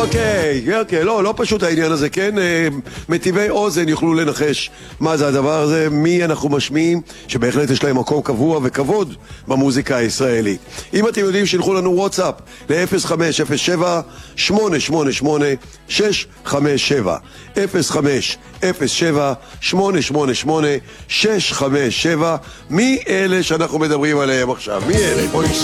אוקיי, לא פשוט העניין הזה, כן? מטיבי אוזן יוכלו לנחש מה זה הדבר הזה, מי אנחנו משמיעים, שבהחלט יש להם מקום קבוע וכבוד במוזיקה הישראלית. אם אתם יודעים, שילחו לנו וואטסאפ ל-0507-888-657 0507-888-657. מי אלה שאנחנו מדברים עליהם עכשיו? מי אלה? בוא נשמע.